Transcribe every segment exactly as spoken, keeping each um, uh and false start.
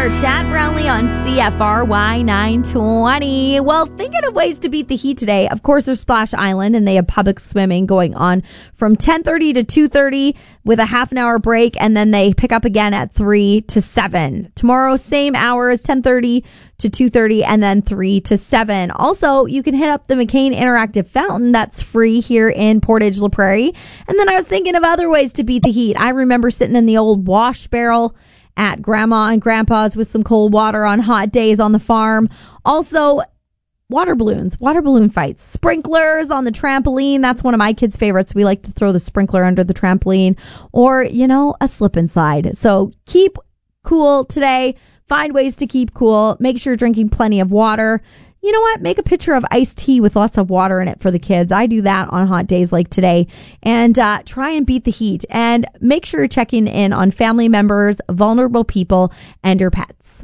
are. Chad Brownlee on C F R Y nine twenty. Well, thinking of ways to beat the heat today. Of course, there's Splash Island, and they have public swimming going on from ten thirty to two thirty with a half an hour break, and then they pick up again at three to seven. Tomorrow, same hours, ten thirty to two thirty, and then three to seven. Also, you can hit up the McCain Interactive Fountain. That's free here in Portage La Prairie. And then I was thinking of other ways to beat the heat. I remember sitting in the old wash barrel at Grandma and Grandpa's with some cold water on hot days on the farm. Also, water balloons, water balloon fights, sprinklers on the trampoline. That's one of my kids' favorites. We like to throw the sprinkler under the trampoline, or, you know, a slip and slide. So keep cool today. Find ways to keep cool. Make sure you're drinking plenty of water. You know what? Make a picture of iced tea with lots of water in it for the kids. I do that on hot days like today. And uh, try and beat the heat. And make sure you're checking in on family members, vulnerable people, and your pets.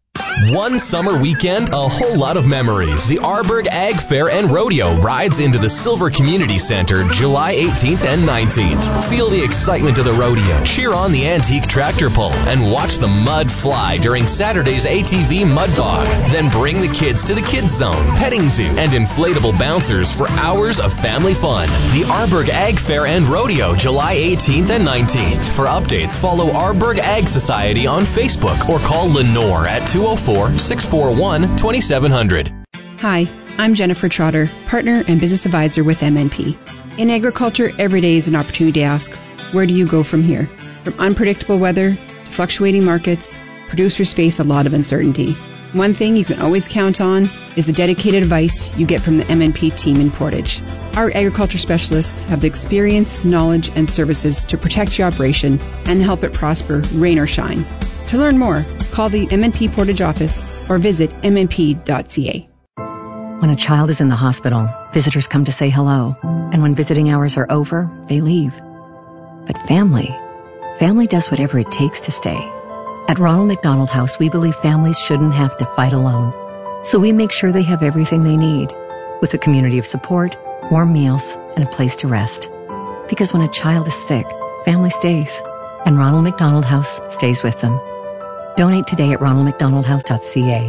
One summer weekend, a whole lot of memories. The Arborg Ag Fair and Rodeo rides into the Silver Community Center July eighteenth and nineteenth. Feel the excitement of the rodeo, cheer on the antique tractor pull, and watch the mud fly during Saturday's A T V Mud Bog. Then bring the kids to the Kids Zone, petting zoo, and inflatable bouncers for hours of family fun. The Arborg Ag Fair and Rodeo July eighteenth and nineteenth. For updates, follow Arborg Ag Society on Facebook or call Lenore at two oh four, six four one, two seven zero zero. Hi, I'm Jennifer Trotter, partner and business advisor with M N P. In agriculture, every day is an opportunity to ask, where do you go from here? From unpredictable weather to fluctuating markets, producers face a lot of uncertainty. One thing you can always count on is the dedicated advice you get from the M N P team in Portage. Our agriculture specialists have the experience, knowledge, and services to protect your operation and help it prosper, rain or shine. To learn more, call the M N P Portage office or visit m n p dot c a. When a child is in the hospital, visitors come to say hello. And when visiting hours are over, they leave. But family, family does whatever it takes to stay. At Ronald McDonald House, we believe families shouldn't have to fight alone. So we make sure they have everything they need, with a community of support, warm meals, and a place to rest. Because when a child is sick, family stays. And Ronald McDonald House stays with them. Donate today at ronald mcdonald house dot c a.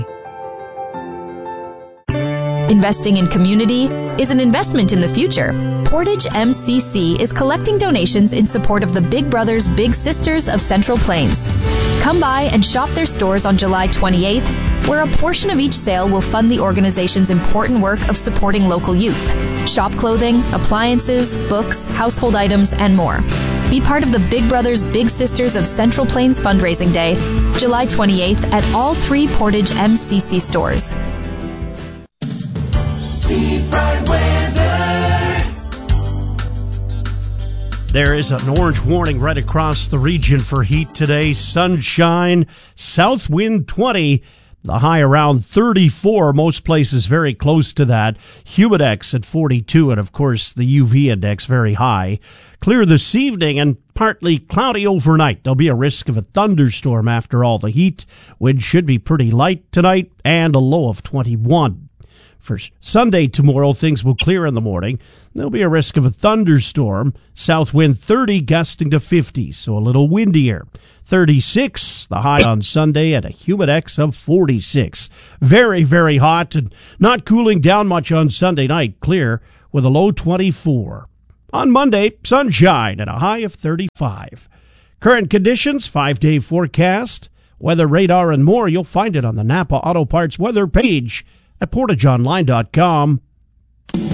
Investing in community is an investment in the future. Portage M C C is collecting donations in support of the Big Brothers Big Sisters of Central Plains. Come by and shop their stores on July twenty-eighth, where a portion of each sale will fund the organization's important work of supporting local youth. Shop clothing, appliances, books, household items, and more. Be part of the Big Brothers Big Sisters of Central Plains Fundraising Day, July twenty-eighth at all three Portage M C C stores. There is an orange warning right across the region for heat today. Sunshine, south wind twenty, the high around thirty-four, most places very close to that. Humidex at forty-two, and of course the U V index very high. Clear this evening and partly cloudy overnight. There'll be a risk of a thunderstorm after all the heat. Wind should be pretty light tonight and a low of twenty-one. For Sunday tomorrow, things will clear in the morning. There'll be a risk of a thunderstorm. South wind thirty, gusting to fifty, so a little windier. thirty-six, the high on Sunday, and a humidex of forty-six. Very, very hot and not cooling down much on Sunday night. Clear with a low twenty-four. On Monday, sunshine and a high of thirty-five. Current conditions, five-day forecast, weather radar, and more. You'll find it on the Napa Auto Parts weather page at portage online dot com.